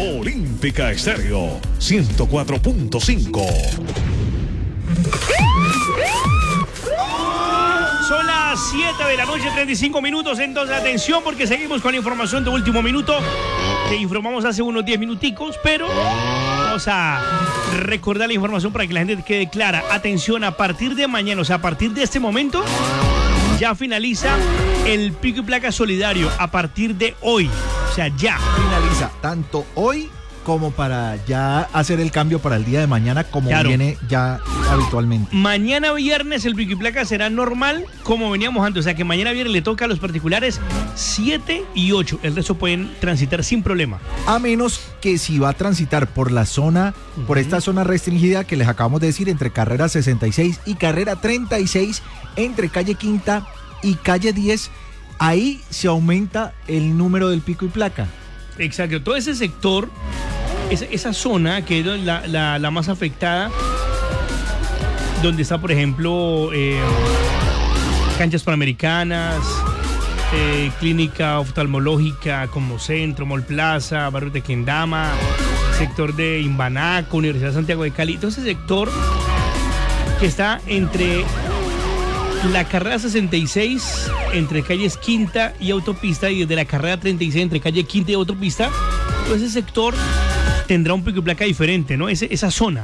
Olímpica Estéreo 104.5. Son las 7 de la noche, 35 minutos. Entonces, atención, porque seguimos con la información de último minuto. Que informamos hace unos 10 minuticos, pero vamos a recordar la información para que la gente quede clara. Atención, a partir de mañana, o sea, a partir de este momento, ya finaliza el pico y placa solidario. A partir de hoy, o sea, ya finaliza tanto hoy como para ya hacer el cambio para el día de mañana, como viene ya habitualmente. Mañana viernes el pico y placa será normal como veníamos antes, o sea que mañana viernes le toca a los particulares 7 y 8, el resto pueden transitar sin problema. A menos que si va a transitar por la zona, por esta zona restringida que les acabamos de decir, entre carrera 66 y carrera 36, entre calle Quinta y calle 10, ahí se aumenta el número del pico y placa. Exacto, todo ese sector, esa zona que es la más afectada, donde está, por ejemplo, canchas panamericanas, clínica oftalmológica como Centro, Mall Plaza, barrio de Kendama, sector de Imbanaco, Universidad de Santiago de Cali, todo ese sector que está entre la carrera 66, entre calles Quinta y Autopista, y desde la carrera 36, entre calle Quinta y Autopista, todo ese sector tendrá un pico y placa diferente, ¿no? Esa zona.